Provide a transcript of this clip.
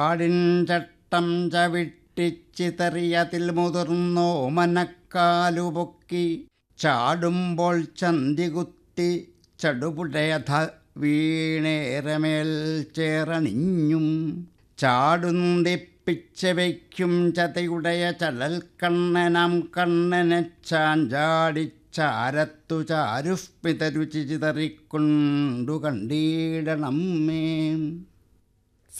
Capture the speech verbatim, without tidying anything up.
ആടിൻ ചട്ടം ചവിട്ടിച്ചിതറിയതിൽ മുതിർന്നോ മനക്കാലുപൊക്കി ചാടുമ്പോൾ ചന്തികുത്തി ചടുപുടയഥ വീണേറമേൽ ചേറണിഞ്ഞും ചാടുന്തിപ്പിച്ച് വയ്ക്കും ചതയുടയ ചടൽ കണ്ണനാം കണ്ണനെ ചാഞ്ചാടിച്ചാരത്തു ചാരുസ്മിത രുചി ചിതറിക്കൊണ്ടു കണ്ടീടണമേ.